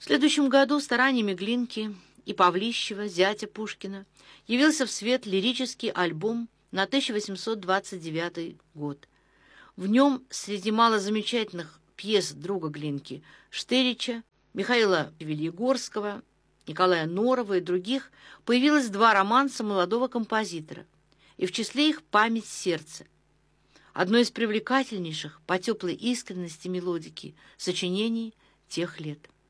В следующем году стараниями Глинки и Павлищева, зятя Пушкина, явился в свет лирический альбом на 1829 год. В нем среди малозамечательных пьес друга Глинки Штырича, Михаила Велигорского, Николая Норова и других появилось два романса молодого композитора, и в числе их «Память сердца», одно из привлекательнейших по теплой искренности мелодики сочинений тех лет.